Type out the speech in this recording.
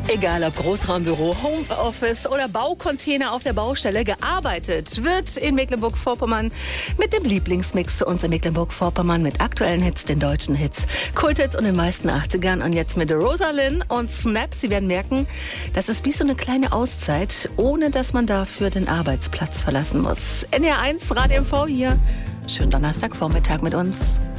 Egal ob Großraumbüro, Homeoffice oder Baucontainer auf der Baustelle, gearbeitet wird in Mecklenburg-Vorpommern mit dem Lieblingsmix für uns in Mecklenburg-Vorpommern mit aktuellen Hits, den deutschen Hits, Kulthits und den meisten 80ern. Und jetzt mit Rosalind und Snap. Sie werden merken, das ist wie so eine kleine Auszeit, ohne dass man dafür den Arbeitsplatz verlassen muss. NR1 Radio MV hier. Schönen Donnerstagvormittag mit uns.